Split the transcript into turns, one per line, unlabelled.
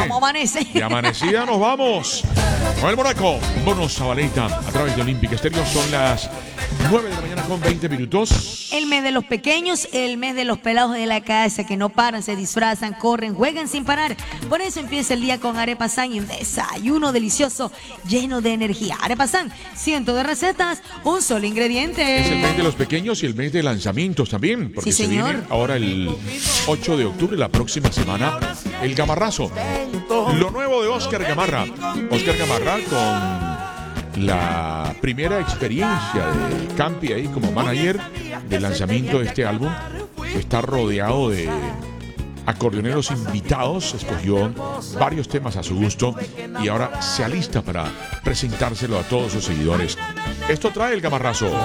¿Cómo amanece?
Y amanecida nos vamos. Noel Monaco, Bono Zabaleta, a través de Olímpica Estéreo. Son las 9 de la mañana con 20 minutos.
El mes de los pequeños, el mes de los pelados de la casa que no paran, se disfrazan, corren, juegan sin parar. Por eso empieza el día con Arepa San y un desayuno delicioso lleno de energía. Arepa San, cientos de recetas, un solo ingrediente.
Es el mes de los pequeños y el mes de lanzamientos también, porque
Sí,
se
señor.
viene ahora el 8 de octubre, la próxima semana, el Gamarrazo. Lo nuevo de Oscar Gamarra. Oscar Gamarra con la primera experiencia de Campi ahí como manager del lanzamiento de este álbum. Está rodeado de acordeoneros invitados, escogió varios temas a su gusto y ahora se alista para presentárselo a todos sus seguidores. Esto trae el Gamarrazo.